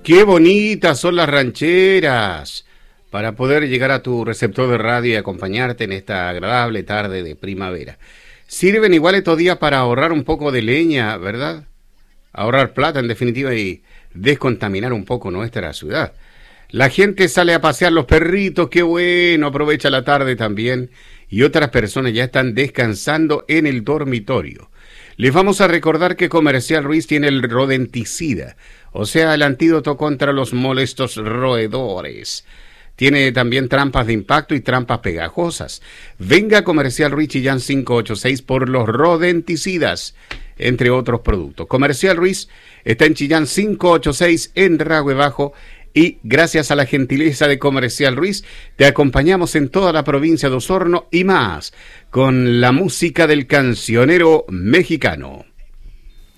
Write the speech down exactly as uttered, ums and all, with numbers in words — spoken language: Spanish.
Qué bonitas son las rancheras para poder llegar a tu receptor de radio y acompañarte en esta agradable tarde de primavera. Sirven igual estos días para ahorrar un poco de leña, ¿verdad? Ahorrar plata en definitiva y descontaminar un poco nuestra ciudad. La gente sale a pasear los perritos, qué bueno, aprovecha la tarde también. Y otras personas ya están descansando en el dormitorio. Les vamos a recordar que Comercial Ruiz tiene el rodenticida, o sea, el antídoto contra los molestos roedores. Tiene también trampas de impacto y trampas pegajosas. Venga a Comercial Ruiz Chillán quinientos ochenta y seis por los rodenticidas, entre otros productos. Comercial Ruiz está en Chillán quinientos ochenta y seis en Ragüe Bajo. Y gracias a la gentileza de Comercial Ruiz, te acompañamos en toda la provincia de Osorno y más, con la música del cancionero mexicano.